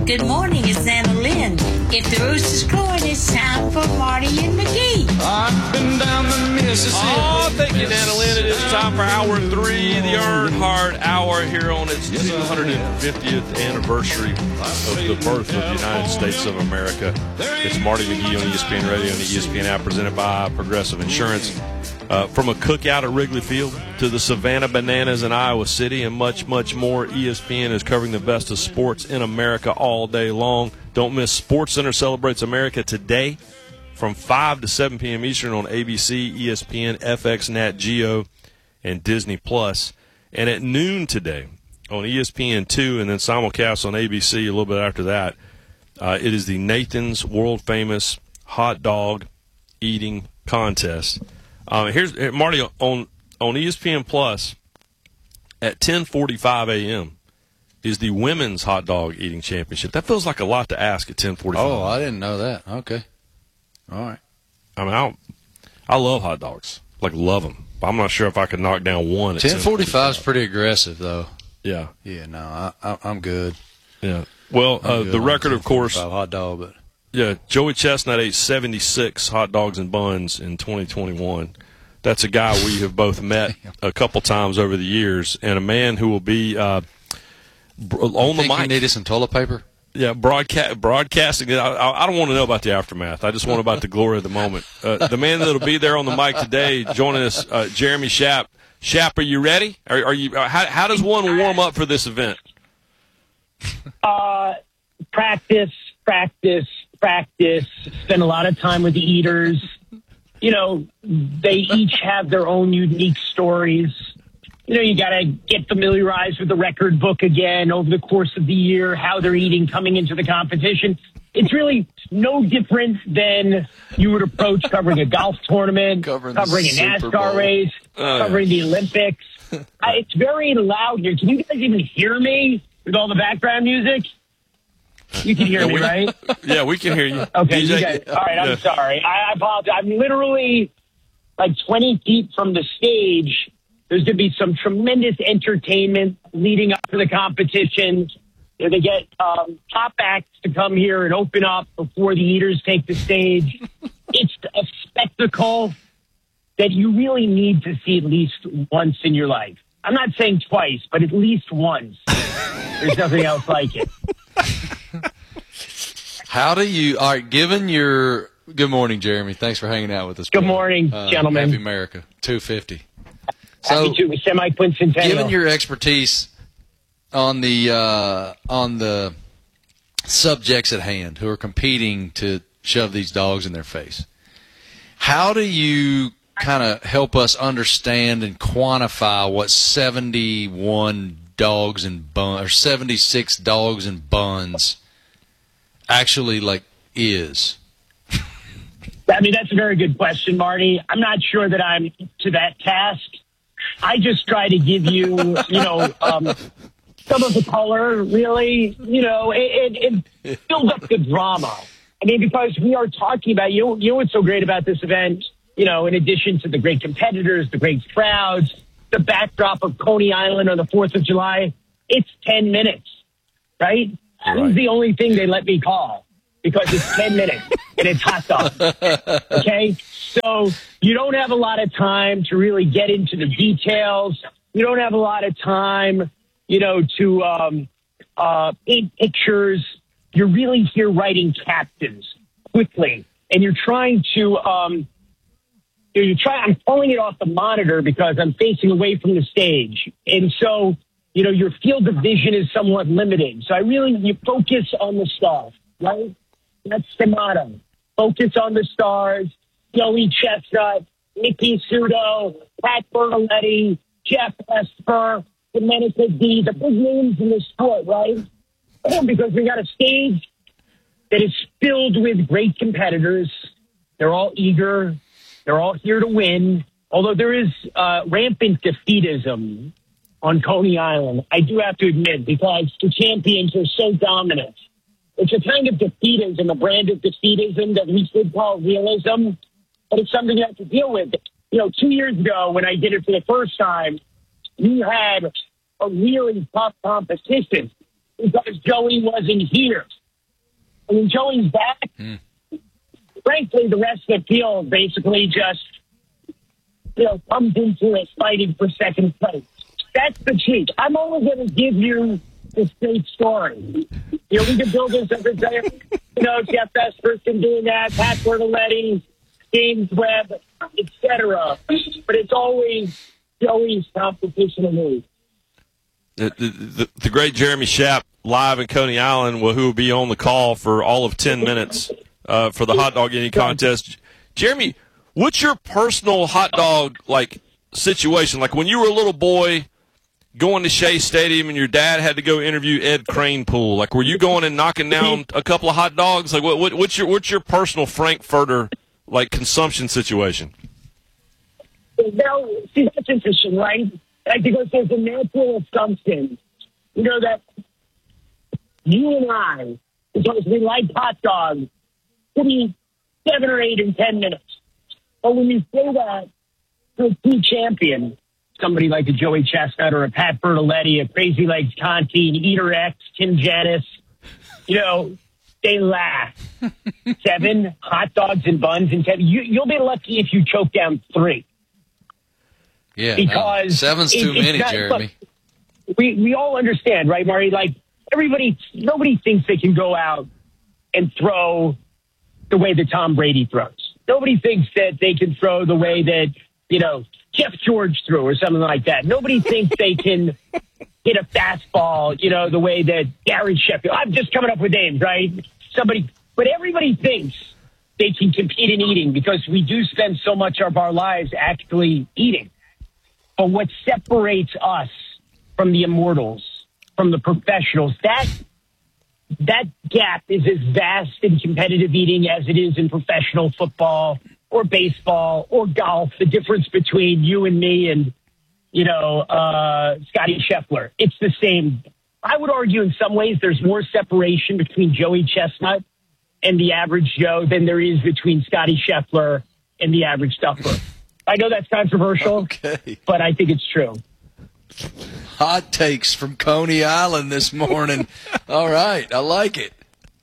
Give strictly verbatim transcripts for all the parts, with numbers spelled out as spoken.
Good morning, it's Anna Lynn. If the rooster's crowing, it's time for Marty and McGee. I've been down the Mississippi. Oh, thank you, Anna Lynn. It is time for hour three, the Earnhardt Hour, here on its two hundred fiftieth anniversary of the birth of the United States of America. It's Marty McGee on E S P N Radio and the E S P N app, presented by Progressive Insurance. Uh, from a cookout at Wrigley Field to the Savannah Bananas in Iowa City and much, much more, E S P N is covering the best of sports in America all day long. Don't miss SportsCenter Celebrates America today from five to seven p.m. Eastern on A B C, E S P N, F X, Nat Geo, and Disney Plus. And at noon today on E S P N two and then simulcast on A B C a little bit after that, uh, it is the Nathan's world-famous hot dog eating contest. Um, here's Marty on on E S P N Plus at ten forty-five a.m. is the women's hot dog eating championship. That feels like a lot to ask at ten forty-five. Oh, I didn't know that. Okay, all right. I mean, I, I love hot dogs, like love them. But I'm not sure if I could knock down one. At ten forty-five is pretty aggressive, though. Yeah, yeah. No, I, I, I'm good. Yeah. Well, uh, the record, of course, hot dog, but. Yeah, Joey Chestnut ate seventy-six hot dogs and buns in twenty twenty-one. That's a guy we have both met a couple times over the years, and a man who will be uh, on the mic. You needed some toilet paper? Yeah, broadcast, broadcasting. I, I, I don't want to know about the aftermath. I just want about the glory of the moment. Uh, the man that will be there on the mic today, joining us, uh, Jeremy Schaap. Schaap, are you ready? Are, are you? How, how does one warm up for this event? Uh, practice, practice. practice, spend a lot of time with the eaters. You know, they each have their own unique stories. You know, you got to get familiarized with the record book again over the course of the year, how they're eating coming into the competition. It's really no different than you would approach covering a golf tournament, covering, covering a NASCAR race, uh, covering the Olympics. uh, it's very loud here. Can you guys even hear me with all the background music? You can hear yeah, me, we, right? Yeah, we can hear you. Okay, D J, you guys, all right, I'm yeah. sorry. I apologize. I'm literally like twenty feet from the stage. There's going to be some tremendous entertainment leading up to the competition. You know, they get um, top acts to come here and open up before the eaters take the stage. It's a spectacle that you really need to see at least once in your life. I'm not saying twice, but at least once. There's nothing else like it. How do you, all right, given your, good morning, Jeremy. Thanks for hanging out with us. Good morning, uh, gentlemen. Happy America, two fifty. So, Happy to semi-quincentennial. Given your expertise on the, uh, on the subjects at hand who are competing to shove these dogs in their face, how do you kind of help us understand and quantify what seventy-one dogs and buns, or seventy-six dogs and buns actually like is? I mean, that's a very good question, Marty. I'm not sure that I'm to that task. I just try to give you, you know, um, some of the color, really. You know, it, it, it builds up the drama. I mean, because we are talking about, you know, you know what's so great about this event? You know, in addition to the great competitors, the great crowds, the backdrop of Coney Island on the fourth of July, it's ten minutes, right? Right. This is the only thing they let me call because it's ten minutes and it's hot dog. Okay? So you don't have a lot of time to really get into the details. You don't have a lot of time, you know, to um, uh, paint pictures. You're really here writing captains quickly. And you're trying to, um, you're trying, I'm pulling it off the monitor because I'm facing away from the stage. And so, you know, your field of vision is somewhat limited. So I really, you focus on the stars, right? That's the motto. Focus on the stars. Joey Chestnut, Nicky Sudo, Pat Bertoletti, Jeff Esper, Domenico D, the big names in the sport, right? Because we got a stage that is filled with great competitors. They're all eager. They're all here to win. Although there is uh, rampant defeatism on Coney Island, I do have to admit, because the champions are so dominant. It's a kind of defeatism, a brand of defeatism that we should call realism, but it's something you have to deal with. You know, two years ago when I did it for the first time, we had a really tough competition because Joey wasn't here. And when Joey's back, Mm. frankly, the rest of the field basically just, you know, comes into it fighting for second place. That's the cheat. I'm only going to give you the straight story. You know, we can build this every day. You know, Jeff Esperson doing that, Pat Bertoletti, James Webb, et cetera. But it's always Joey's competition and me. The, the, the, the great Jeremy Schaap live in Coney Island, who will be on the call for all of ten minutes uh, for the hot dog eating contest. Jeremy, what's your personal hot dog like situation? Like when you were a little boy going to Shea Stadium and your dad had to go interview Ed Kranepool, like were you going and knocking down a couple of hot dogs? Like what, what what's your what's your personal Frankfurter like consumption situation? Well, see, that's interesting, right? Like, because there's a natural assumption, you know, that you and I, because we like hot dogs, could eat seven or eight in ten minutes. But when you say that to a true champion, somebody like a Joey Chestnut or a Pat Bertoletti, a Crazy Legs Conti, an Eater X, Tim Janis, you know, they laugh. Seven hot dogs and buns and ten. You, you'll be lucky if you choke down three. Yeah, because no, seven's too it, many, not, Jeremy. Look, we we all understand, right, Marty? Like everybody, nobody thinks they can go out and throw the way that Tom Brady throws. Nobody thinks that they can throw the way that, you know, Jeff George threw or something like that. Nobody thinks they can hit a fastball, you know, the way that Gary Sheffield. I'm just coming up with names, right? Somebody, but everybody thinks they can compete in eating because we do spend so much of our lives actually eating. But what separates us from the immortals, from the professionals, that that gap is as vast in competitive eating as it is in professional football or baseball or golf. The difference between you and me and, you know, uh, Scotty Scheffler, it's the same. I would argue in some ways there's more separation between Joey Chestnut and the average Joe than there is between Scotty Scheffler and the average stuffer. I know that's controversial, Okay. but I think it's true. Hot takes from Coney Island this morning. All right, I like it.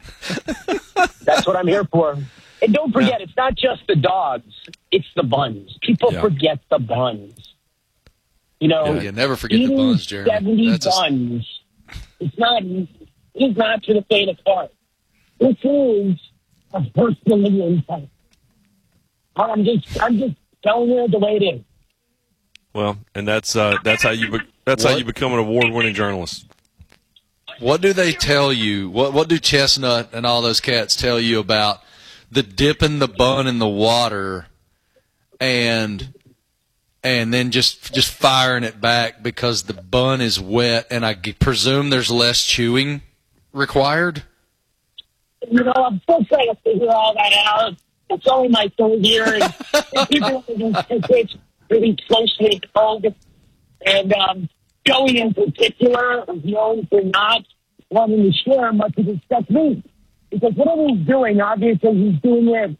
That's what I'm here for. And don't forget, yeah. It's not just the dogs, it's the buns. People yeah. forget the buns. You know, yeah, you never forget the buns, Jeremy. seventy That's buns. A... It's not, it's not to the faint of heart. This is a personal impact. I'm just, I'm just telling you the way it is. Well, and that's uh, that's how you be- that's what? how you become an award-winning journalist. What do they tell you? What what do Chestnut and all those cats tell you about the dipping the bun in the water and and then just just firing it back because the bun is wet and I presume there's less chewing required? You know, I'm still trying to figure all that out. It's only my third year, and, and people it's really closely called. And um, Joey in particular is known for not wanting to share much of his technique. Because whatever he's doing, obviously he's doing it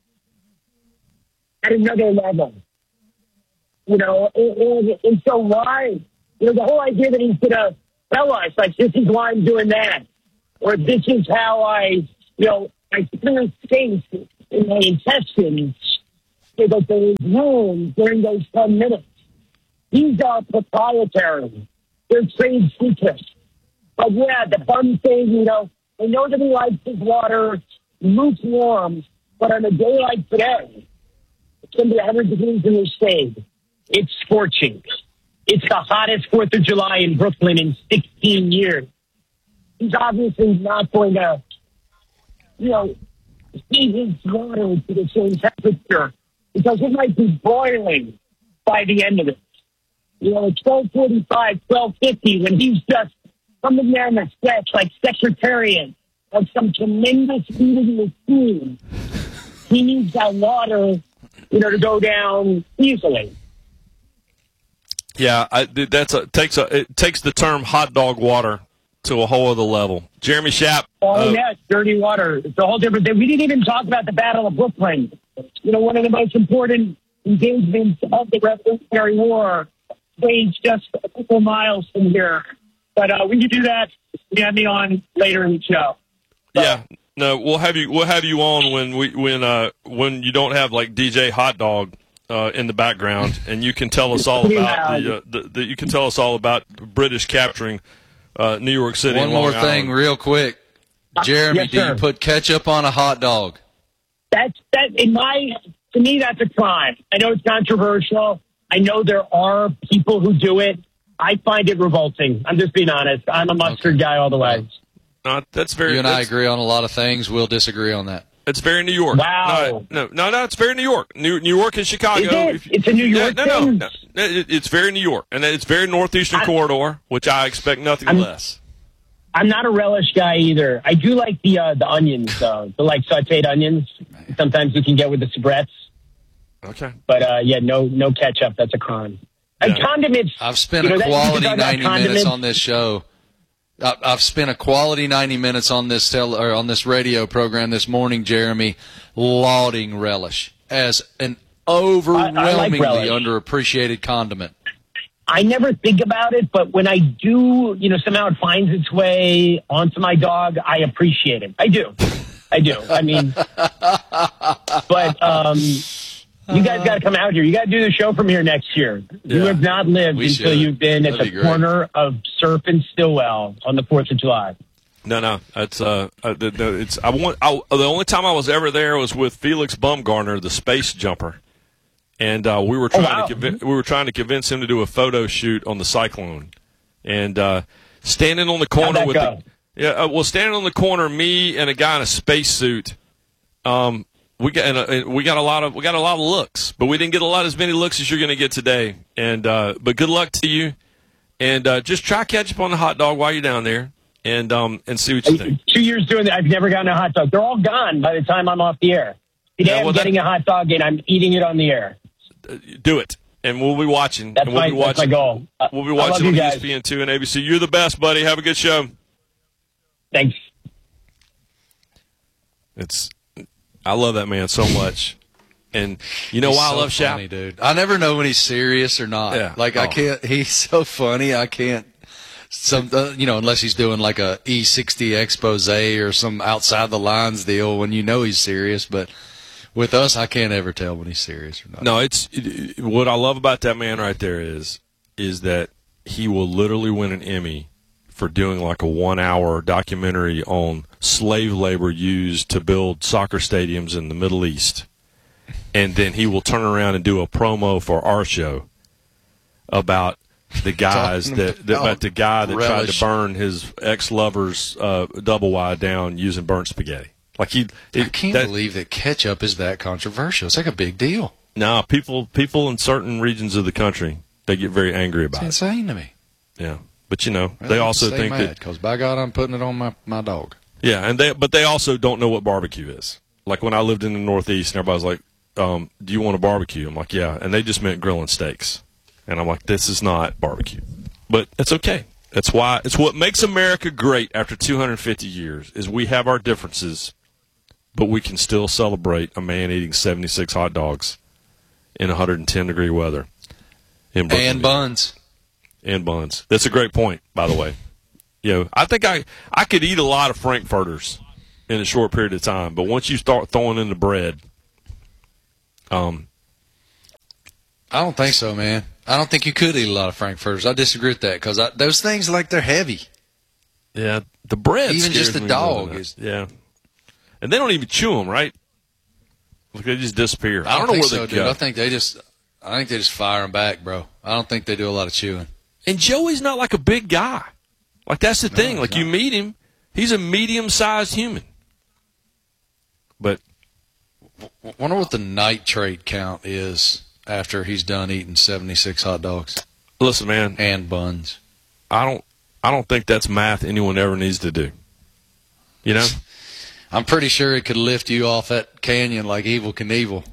at another level. You know, and, and, and so why? You know, the whole idea that he's going to tell us, like, this is why I'm doing that. Or this is how I, you know, I clear space in my intestines so that there is room during those ten minutes. These are proprietary. They're trade secrets. But yeah, the bun thing, you know, I know that he likes his water lukewarm, but on a day like today, it's going to be one hundred degrees in the shade. It's scorching. It's the hottest fourth of July in Brooklyn in sixteen years. He's obviously not going to, you know, heat his water to the same temperature because it might be boiling by the end of it. You know, it's twelve forty-five, twelve fifty when he's just coming down the stretch like Secretariat of some tremendous eating machine. He needs that water, you know, to go down easily. Yeah, I, that's a takes a it takes the term hot dog water to a whole other level. Jeremy Schaap. Oh, uh, yes, dirty water. It's a whole different thing. We didn't even talk about the Battle of Brooklyn. You know, one of the most important engagements of the Revolutionary War waged just a couple miles from here. But uh, we can do that. You have me on later in the show. So, yeah, No, we'll have you. We'll have you on when we when uh when you don't have like D J Hot Dog uh, in the background, and you can tell us all about the, uh, the, the you can tell us all about British capturing uh, New York City. One and Long more thing, Island. real quick, Jeremy. Yes, do sir. you put ketchup on a hot dog? That's that in my to me that's a crime. I know it's controversial. I know there are people who do it. I find it revolting. I'm just being honest. I'm a mustard Okay. guy all the way. Uh, that's very. You and I that's- agree on a lot of things. We'll disagree on that. It's very New York. Wow. No, no, no, no, it's very New York. New, New York and Chicago. Is it? If you- It's a New York no, no, no, thing? no. It- It's very New York, and it's very northeastern I- corridor, which I expect nothing I'm- less. I'm not a relish guy either. I do like the uh, the onions, though. The like sautéed onions. Sometimes you can get with the soubrettes. Okay. But uh, yeah, no no ketchup. That's a crime. And Yeah. condiments. I've spent you know, a that- you quality talk about ninety minutes condiments. on this show. I- I've spent a quality ninety minutes on this tel- or on this radio program this morning, Jeremy, lauding relish as an overwhelmingly relish. underappreciated condiment. I never think about it, but when I do, you know, somehow it finds its way onto my dog, I appreciate it. I do. I do. I mean, but um, you guys got to come out here. You got to do the show from here next year. You Yeah. have not lived We until should. you've been at That'd the be great. corner of Surf and Stillwell on the fourth of July. No, no, it's uh, uh the, the, it's I want. I, the only time I was ever there was with Felix Baumgartner, the space jumper, and uh, we were trying wow. to convince, we were trying to convince him to do a photo shoot on the Cyclone, and uh, standing on the corner that with go? the, yeah, uh, well, standing on the corner, me and a guy in a spacesuit. Um, we got and, uh, and we got a lot of we got a lot of looks, but we didn't get a lot as many looks as you're going to get today. And uh, but good luck to you, and uh, just try ketchup on the hot dog while you're down there, and um and see what you think. Two years doing that, I've never gotten a hot dog. They're all gone by the time I'm off the air. Today Yeah, well, I'm that- getting a hot dog and I'm eating it on the air. Do it, and we'll be watching. That's and we'll my, be that's my watching. goal. Uh, We'll be I love watching you on E guys. S P N two and A B C. You're the best, buddy. Have a good show. Thanks. It's, I love that man so much, and you know He's why so I love Shaq. funny, dude. I never know when he's serious or not. Yeah. Like I Oh. can't. He's so funny. I can't. Some, uh, you know, unless he's doing like a E sixty expose or some outside the lines deal, when you know he's serious. But with us, I can't ever tell when he's serious or not. No, it's it, it- what I love about that man right there is is that he will literally win an Emmy for doing like a one-hour documentary on slave labor used to build soccer stadiums in the Middle East, and then he will turn around and do a promo for our show about the guys Talking that, that about the guy that tried relish. to burn his ex-lover's uh, double wide down using burnt spaghetti. Like he, I it, can't that, believe that ketchup is that controversial. It's like a big deal. No, people people in certain regions of the country, they get very angry It's about it. insane to me. Yeah, but you know, Well, they I also stay think mad that because by God, I'm putting it on my, my dog. yeah, and they but they also don't know what barbecue is. Like when I lived in the Northeast, and everybody's like, um, "Do you want a barbecue?" I'm like, "Yeah," and they just meant grilling steaks, and I'm like, "This is not barbecue," but it's okay. That's why it's what makes America great after two hundred fifty years is we have our differences, but we can still celebrate a man eating seventy-six hot dogs in one hundred ten degree weather in Brooklyn, And New York. buns. And buns. That's a great point, by the way. You know, I think I I could eat a lot of frankfurters in a short period of time, but once you start throwing in the bread, um, I don't think so, man. I don't think you could eat a lot of frankfurters. I disagree with that because those things, like, they're heavy. yeah, the bread Even just scares the me dog more than that. is- yeah, and they don't even chew them, right? Like they just disappear. I don't, know think where so, they dude. go. I think they just, I think they just fire them back, bro. I don't think they do a lot of chewing. And Joey's not like a big guy. Like that's the thing. he's Like you not. meet him, he's a medium-sized human. But I wonder what the nitrate count is after he's done eating seventy-six hot dogs listen, man, and buns. I don't I don't think that's math anyone ever needs to do. You know? I'm pretty sure it could lift you off that canyon like Evel Knievel.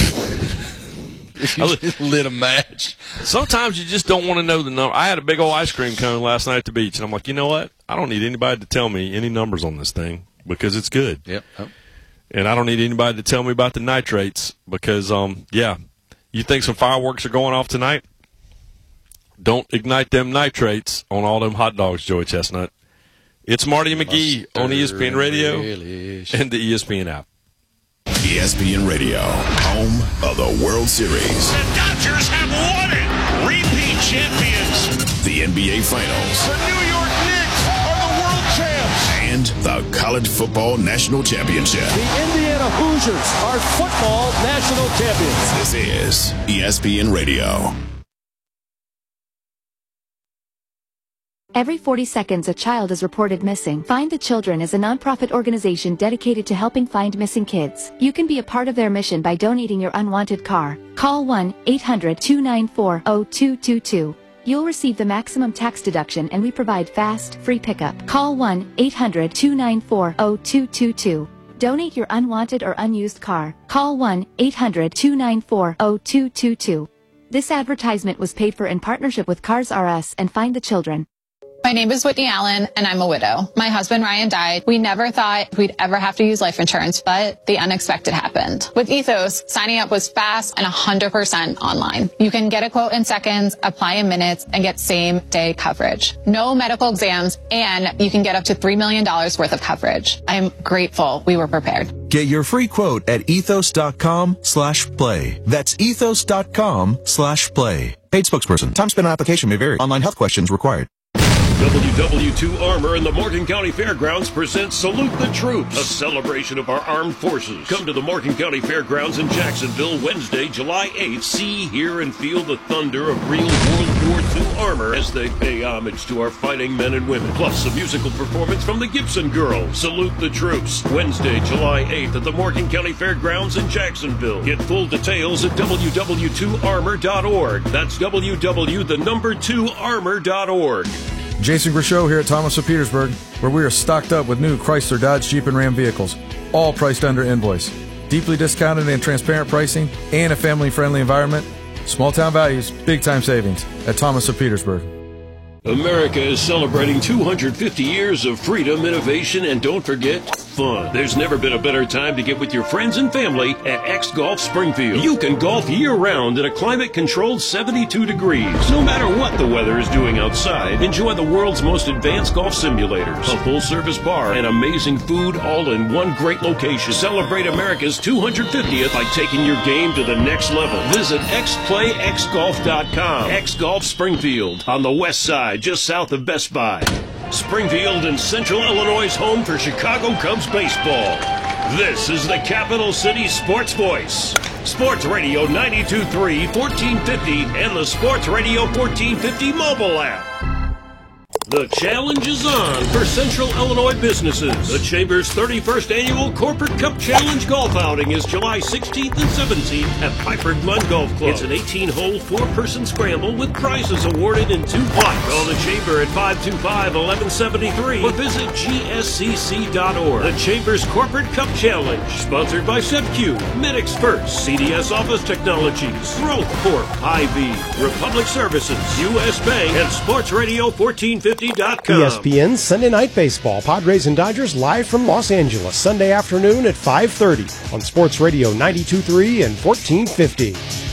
If you just lit a match. Sometimes you just don't want to know the number. I had a big old ice cream cone last night at the beach, and I'm like, you know what? I don't need anybody to tell me any numbers on this thing because it's good. Yep. Oh. And I don't need anybody to tell me about the nitrates because, um, yeah, you think some fireworks are going off tonight? Don't ignite them nitrates on all them hot dogs, Joey Chestnut. It's Marty and McGee on E S P N Radio Relish. and the E S P N app. E S P N Radio, home of the World Series. The Dodgers have won it! Repeat champions! The N B A Finals. The New York Knicks are the world champs! And the College Football National Championship. The Indiana Hoosiers are football national champions. This is E S P N Radio. Every forty seconds, a child is reported missing. Find the Children is a nonprofit organization dedicated to helping find missing kids. You can be a part of their mission by donating your unwanted car. Call one eight hundred two nine four zero two two two. You'll receive the maximum tax deduction, and we provide fast, free pickup. Call one eight hundred two nine four zero two two two. Donate your unwanted or unused car. Call one eight hundred two nine four zero two two two. This advertisement was paid for in partnership with Cars R Us and Find the Children. My name is Whitney Allen, and I'm a widow. My husband, Ryan, died. We never thought we'd ever have to use life insurance, but the unexpected happened. With Ethos, signing up was fast and one hundred percent online. You can get a quote in seconds, apply in minutes, and get same-day coverage. No medical exams, and you can get up to three million dollars worth of coverage. I'm grateful we were prepared. Get your free quote at ethos.com slash play. That's ethos.com slash play. Paid spokesperson. Time spent on application may vary. Online health questions required. W W two Armor and the Morgan County Fairgrounds presents Salute the Troops, a celebration of our armed forces. Come to the Morgan County Fairgrounds in Jacksonville Wednesday, July eighth. See, hear, and feel the thunder of real World War Two armor as they pay homage to our fighting men and women. Plus, a musical performance from the Gibson Girls. Salute the Troops, Wednesday, July eighth at the Morgan County Fairgrounds in Jacksonville. Get full details at w w two armor dot org. That's w w w the number two armor dot org. Jason Grishow here at Thomas of Petersburg, where we are stocked up with new Chrysler, Dodge, Jeep, and Ram vehicles, all priced under invoice. Deeply discounted and transparent pricing, and a family-friendly environment. Small town values, big time savings at Thomas of Petersburg. America is celebrating two hundred fifty years of freedom, innovation, and don't forget, fun. There's never been a better time to get with your friends and family at X Golf Springfield. You can golf year-round in a climate-controlled seventy-two degrees. No matter what the weather is doing outside, enjoy the world's most advanced golf simulators, a full-service bar, and amazing food all in one great location. Celebrate America's two hundred fiftieth by taking your game to the next level. Visit x play x golf dot com. X Golf Springfield on the west side, just south of Best Buy. Springfield and Central Illinois' home for Chicago Cubs baseball. This is the Capital City Sports Voice. Sports Radio ninety-two point three, fourteen fifty, and the Sports Radio fourteen fifty mobile app. The challenge is on for Central Illinois businesses. The Chamber's thirty-first Annual Corporate Cup Challenge Golf Outing is July sixteenth and seventeenth at Piper Glen Golf Club. It's an eighteen-hole, four-person scramble with prizes awarded in two blocks. Call the Chamber at five two five, one one seven three or visit g s c c dot org. The Chamber's Corporate Cup Challenge, sponsored by SevQ, Medix First, C D S Office Technologies, Growth Corp, Hy-Vee, Republic Services, U S Bank, and Sports Radio fourteen fifty dot com. E S P N Sunday Night Baseball. Padres and Dodgers live from Los Angeles, Sunday afternoon at five thirty on Sports Radio ninety-two point three and fourteen fifty.